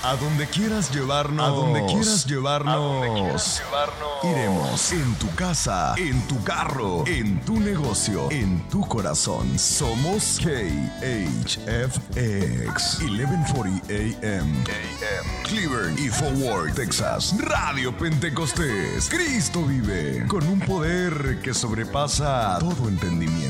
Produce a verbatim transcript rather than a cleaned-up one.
A donde quieras llevarnos. A donde quieras llevarnos. A donde quieras llevarnos. Iremos en tu casa, en tu carro, en tu negocio, en tu corazón. Somos K H F X eleven forty A M Cleveland y Forward, Texas. Radio Pentecostés. Cristo vive con un poder que sobrepasa todo entendimiento.